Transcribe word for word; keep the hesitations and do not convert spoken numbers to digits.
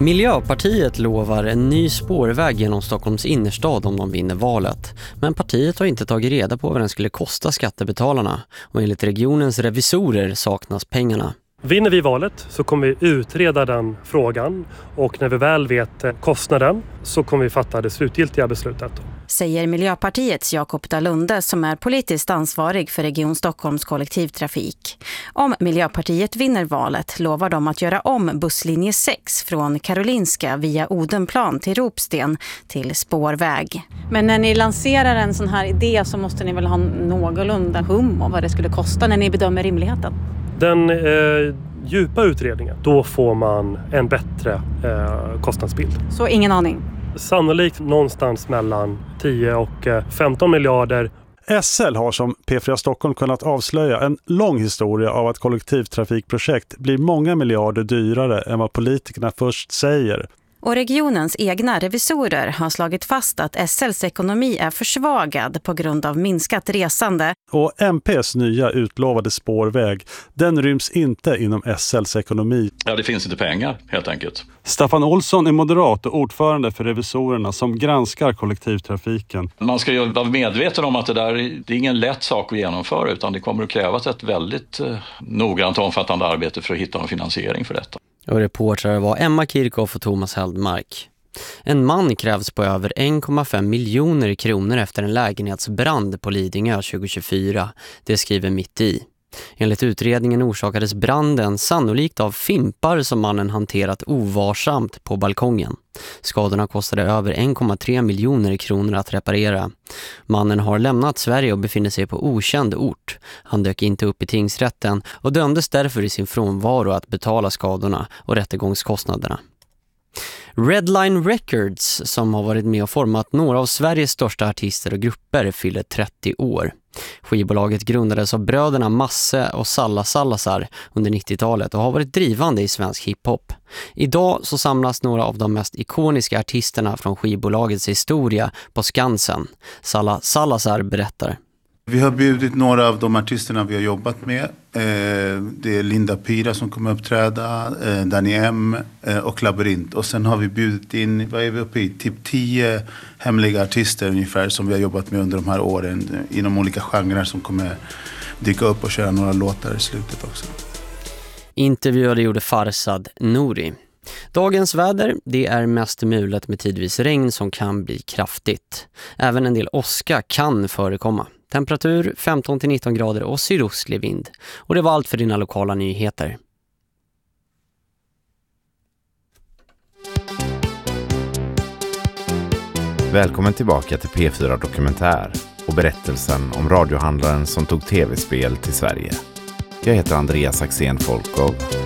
Miljöpartiet lovar en ny spårväg genom Stockholms innerstad om de vinner valet. Men partiet har inte tagit reda på vad den skulle kosta skattebetalarna. Och enligt regionens revisorer saknas pengarna. Vinner vi valet så kommer vi utreda den frågan och när vi väl vet kostnaden så kommer vi fatta det slutgiltiga beslutet. Säger Miljöpartiets Jakob Dalunde som är politiskt ansvarig för Region Stockholms kollektivtrafik. Om Miljöpartiet vinner valet lovar de att göra om busslinje sex från Karolinska via Odenplan till Ropsten till spårväg. Men när ni lanserar en sån här idé så måste ni väl ha någorlunda hum om vad det skulle kosta när ni bedömer rimligheten? Den eh, djupa utredningen, då får man en bättre eh, kostnadsbild. Så ingen aning? Sannolikt någonstans mellan tio och femton miljarder. S L har som P fyra Stockholm kunnat avslöja en lång historia av att kollektivtrafikprojekt blir många miljarder dyrare än vad politikerna först säger. Och regionens egna revisorer har slagit fast att S L:s ekonomi är försvagad på grund av minskat resande. Och M P:s nya utlovade spårväg, den ryms inte inom S L:s ekonomi. Ja, det finns inte pengar helt enkelt. Staffan Olsson är moderat och ordförande för revisorerna som granskar kollektivtrafiken. Man ska ju vara medveten om att det där det är ingen lätt sak att genomföra utan det kommer att krävas ett väldigt eh, noggrant och omfattande arbete för att hitta en finansiering för detta. Och reportrar var Emma Kirchhoff och Thomas Heldmark. En man krävs på över en komma fem miljoner kronor efter en lägenhetsbrand på Lidingö tjugohundratjugofyra. Det skriver Mitt i. Enligt utredningen orsakades branden sannolikt av fimpar som mannen hanterat ovarsamt på balkongen. Skadorna kostade över en komma tre miljoner kronor att reparera. Mannen har lämnat Sverige och befinner sig på okänd ort. Han dök inte upp i tingsrätten och dömdes därför i sin frånvaro att betala skadorna och rättegångskostnaderna. Redline Records, som har varit med och format några av Sveriges största artister och grupper, fyller trettio år. Skivbolaget grundades av bröderna Masse och Salla Salazar under nittiotalet och har varit drivande i svensk hiphop. Idag så samlas några av de mest ikoniska artisterna från skivbolagets historia på Skansen. Salla Salazar berättar. Vi har bjudit några av de artisterna vi har jobbat med. Det är Linda Pira som kommer uppträda, Danny M och Labyrint. Och sen har vi bjudit in, vad är vi uppe i? Typ tio hemliga artister ungefär som vi har jobbat med under de här åren. Inom olika genrer som kommer dyka upp och köra några låtar i slutet också. Intervjuade gjorde Farsad Nouri. Dagens väder, det är mest mulet med tidvis regn som kan bli kraftigt. Även en del åska kan förekomma. Temperatur femton till nitton grader och sydostlig vind. Och det var allt för dina lokala nyheter. Välkommen tillbaka till P fyra Dokumentär och berättelsen om radiohandlaren som tog tv-spel till Sverige. Jag heter Andreas Axén Folkov